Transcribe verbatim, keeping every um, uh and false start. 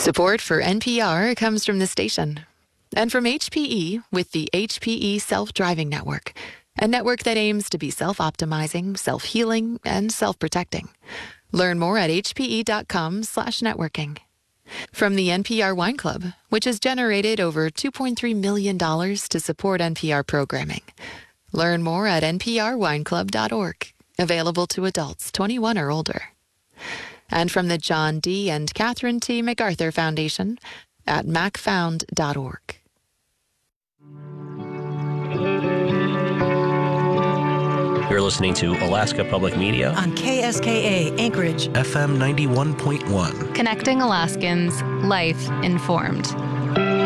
Support for N P R comes from the station and from H P E with the H P E Self-Driving Network, a network that aims to be self-optimizing, self-healing, and self-protecting. Learn more at hpe.com slash networking. From the N P R Wine Club, which has generated over two point three million dollars to support N P R programming. Learn more at n p r wine club dot org, available to adults twenty-one or older. And from the John D. and Catherine T. MacArthur Foundation at mac found dot org. You're listening to Alaska Public Media on K S K A Anchorage, F M ninety-one point one. Connecting Alaskans, life informed.